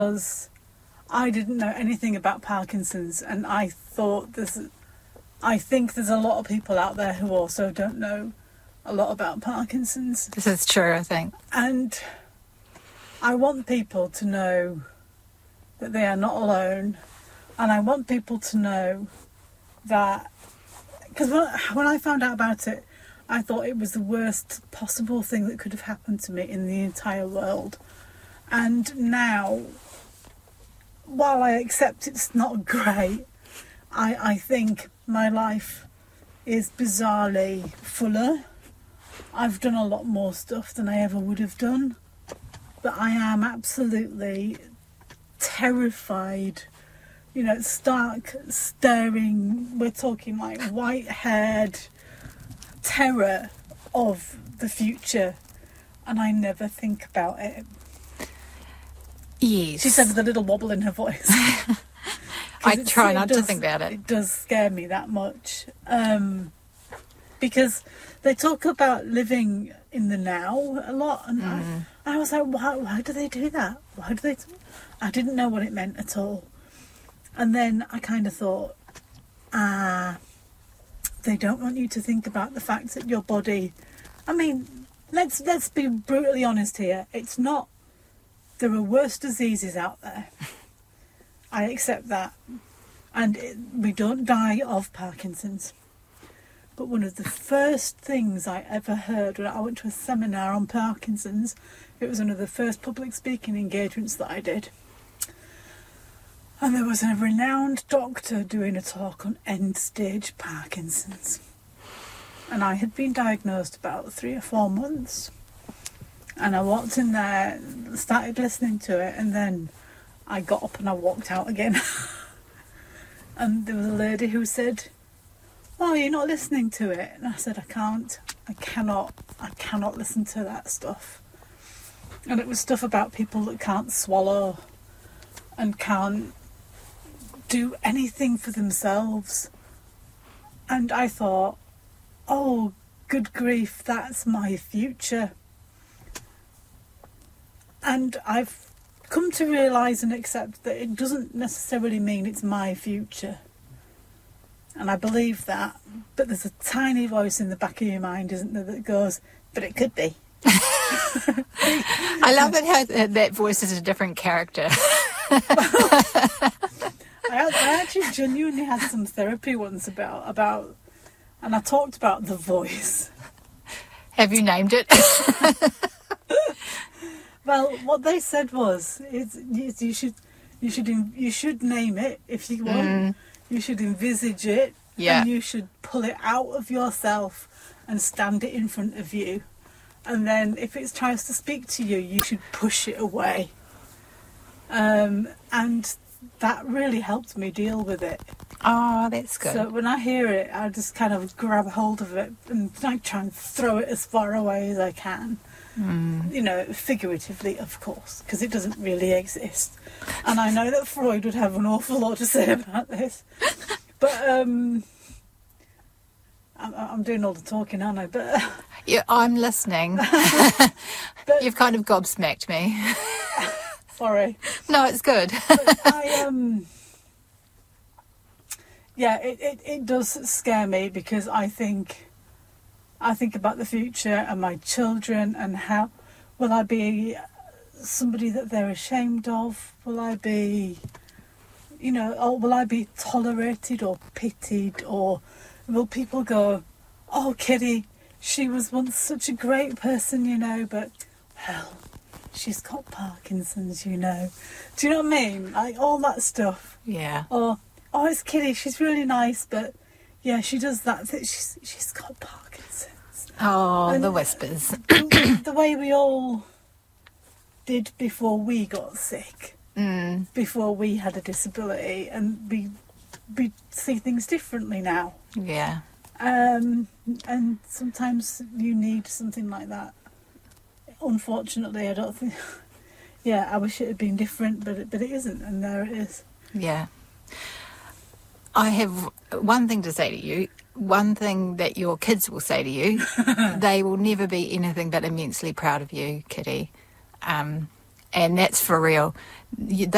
because I didn't know anything about Parkinson's, and I think there's a lot of people out there who also don't know a lot about Parkinson's. This is true, I think. And I want people to know that they are not alone, and I want people to know that, because when I found out about it, I thought it was the worst possible thing that could have happened to me in the entire world. And now, while I accept it's not great, I think my life is bizarrely fuller. I've done a lot more stuff than I ever would have done, but I am absolutely terrified, stark, staring, we're talking like white-haired terror of the future, and I never think about it. Yes. She said with a little wobble in her voice. I try not to think about it. It does scare me that much. Because they talk about living in the now a lot, and I was like, why do they do that? I didn't know what it meant at all. And then I kind of thought, they don't want you to think about the fact that your body... I mean, let's be brutally honest here. It's not... There are worse diseases out there. I accept that. And we don't die of Parkinson's. But one of the first things I ever heard when I went to a seminar on Parkinson's, it was one of the first public speaking engagements that I did. And there was a renowned doctor doing a talk on end-stage Parkinson's. And I had been diagnosed about 3 or 4 months. And I walked in there, started listening to it, and then I got up and I walked out again. And there was a lady who said, "Oh, you're not listening to it?" And I said, I cannot listen to that stuff. And it was stuff about people that can't swallow and can't do anything for themselves. And I thought, oh, good grief, that's my future. And I've come to realise and accept that it doesn't necessarily mean it's my future. And I believe that. But there's a tiny voice in the back of your mind, isn't there, that goes, but it could be. I love it how that voice is a different character. I actually genuinely had some therapy once about, and I talked about the voice. Have you named it? Well, what they said was, you should name it if you want. You should envisage it, and you should pull it out of yourself and stand it in front of you. And then if it tries to speak to you, you should push it away. And that really helped me deal with it. Oh, that's good. So when I hear it, I just kind of grab hold of it and I try and throw it as far away as I can. Figuratively, of course, because it doesn't really exist. And I know that Freud would have an awful lot to say about this. But I'm doing all the talking, aren't I? But yeah, I'm listening. But you've kind of gobsmacked me. Sorry. No, it's good. But it does scare me, because I think about the future and my children, and how will I be somebody that they're ashamed of? Will I be, or will I be tolerated or pitied, or will people go, "Oh, Kitty, she was once such a great person, but, well, she's got Parkinson's, Do you know what I mean? Like, all that stuff. Yeah. Or, "Oh, it's Kitty, she's really nice, but, yeah, she does that. She's got Parkinson's." Oh, and the whispers. The way we all did before we got sick, before we had a disability, and we see things differently now. Yeah. And sometimes you need something like that. Unfortunately, I don't think... Yeah, I wish it had been different, but it isn't, and there it is. Yeah. I have one thing to say to you, one thing that your kids will say to you. They will never be anything but immensely proud of you, Kitty. And that's for real.